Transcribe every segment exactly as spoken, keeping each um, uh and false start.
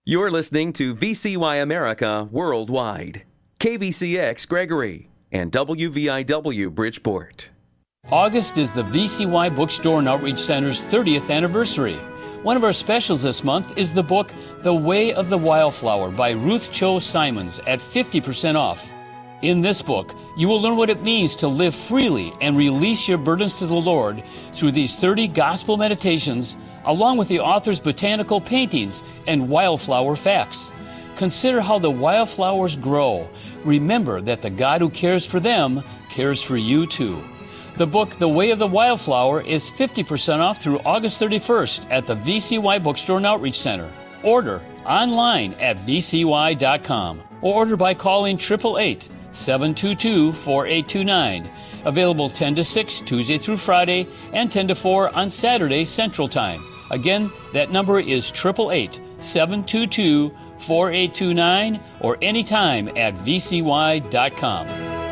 You're listening to V C Y America Worldwide, K V C X Gregory, and W V I W Bridgeport. August is the V C Y Bookstore and Outreach Center's thirtieth anniversary. One of our specials this month is the book The Way of the Wildflower by Ruth Cho Simons at fifty percent off. In this book, you will learn what it means to live freely and release your burdens to the Lord through these thirty gospel meditations, along with the author's botanical paintings and wildflower facts. Consider how the wildflowers grow. Remember that the God who cares for them cares for you too. The book, The Way of the Wildflower, is fifty percent off through August thirty-first at the V C Y Bookstore and Outreach Center. Order online at v c y dot com or order by calling eight eight eight, seven two two, four eight two nine. Available ten to six Tuesday through Friday and ten to four on Saturday Central Time. Again, that number is eight eight eight, seven two two, four eight two nine or anytime at v c y dot com.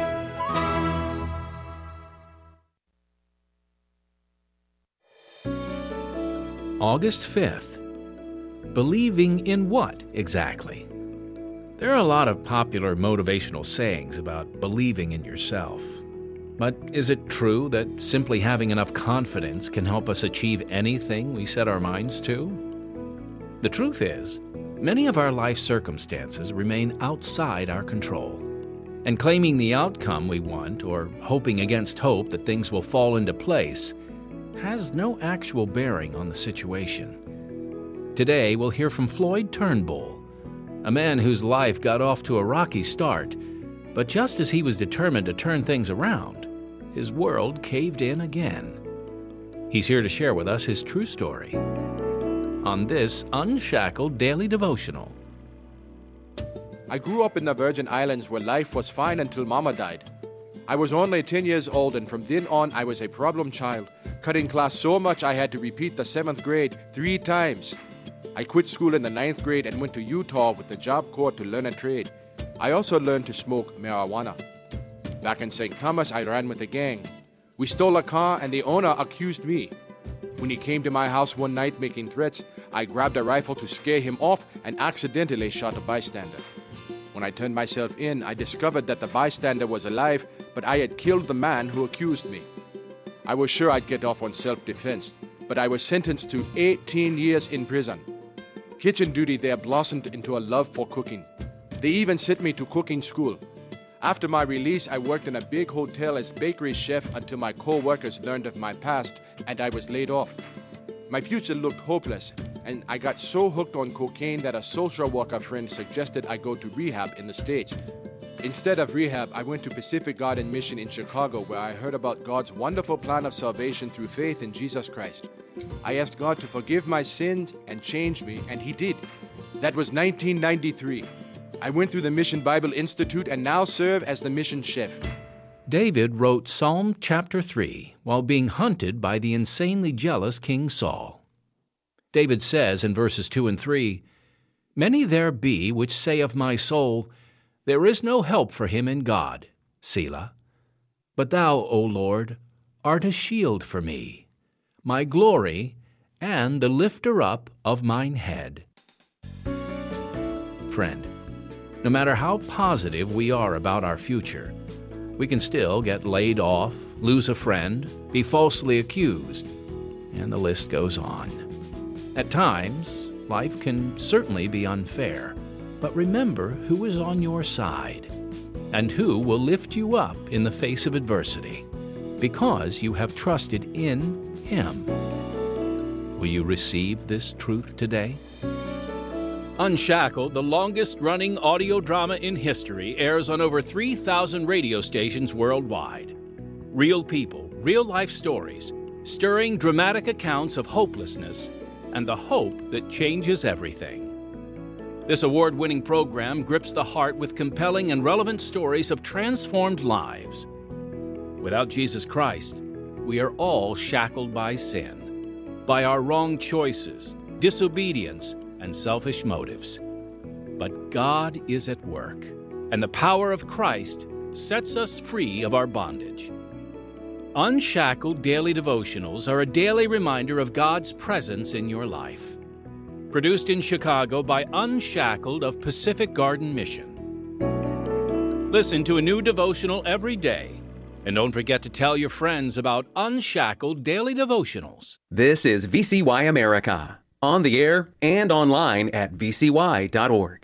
August fifth. Believing in what exactly? There are a lot of popular motivational sayings about believing in yourself. But is it true that simply having enough confidence can help us achieve anything we set our minds to? The truth is, many of our life circumstances remain outside our control. And claiming the outcome we want or hoping against hope that things will fall into place has no actual bearing on the situation. Today, we'll hear from Floyd Turnbull, a man whose life got off to a rocky start, but just as he was determined to turn things around, his world caved in again. He's here to share with us his true story on this Unshackled Daily Devotional. I grew up in the Virgin Islands where life was fine until Mama died. I was only ten years old, and from then on I was a problem child, cutting class so much I had to repeat the seventh grade three times. I quit school in the ninth grade and went to Utah with the Job Corps to learn a trade. I also learned to smoke marijuana. Back in Saint Thomas, I ran with a gang. We stole a car and the owner accused me. When he came to my house one night making threats, I grabbed a rifle to scare him off and accidentally shot a bystander. When I turned myself in, I discovered that the bystander was alive, but I had killed the man who accused me. I was sure I'd get off on self-defense, but I was sentenced to eighteen years in prison. Kitchen duty there blossomed into a love for cooking. They even sent me to cooking school. After my release, I worked in a big hotel as bakery chef until my co-workers learned of my past and I was laid off. My future looked hopeless, and I got so hooked on cocaine that a social worker friend suggested I go to rehab in the States. Instead of rehab, I went to Pacific Garden Mission in Chicago, where I heard about God's wonderful plan of salvation through faith in Jesus Christ. I asked God to forgive my sins and change me, and He did. That was nineteen ninety-three. I went through the Mission Bible Institute and now serve as the mission chef. David wrote Psalm chapter three while being hunted by the insanely jealous King Saul. David says in verses two and three, "Many there be which say of my soul, there is no help for him in God, Selah. But thou, O Lord, art a shield for me, my glory, and the lifter up of mine head." Friend, no matter how positive we are about our future, we can still get laid off, lose a friend, be falsely accused, and the list goes on. At times, life can certainly be unfair, but remember who is on your side and who will lift you up in the face of adversity because you have trusted in Him. Will you receive this truth today? Unshackled, the longest-running audio drama in history, airs on over three thousand radio stations worldwide. Real people, real-life stories, stirring dramatic accounts of hopelessness and the hope that changes everything. This award-winning program grips the heart with compelling and relevant stories of transformed lives. Without Jesus Christ, we are all shackled by sin, by our wrong choices, disobedience, and selfish motives. But God is at work, and the power of Christ sets us free of our bondage. Unshackled Daily Devotionals are a daily reminder of God's presence in your life. Produced in Chicago by Unshackled of Pacific Garden Mission. Listen to a new devotional every day. And don't forget to tell your friends about Unshackled Daily Devotionals. This is V C Y America, on the air and online at v c y dot org.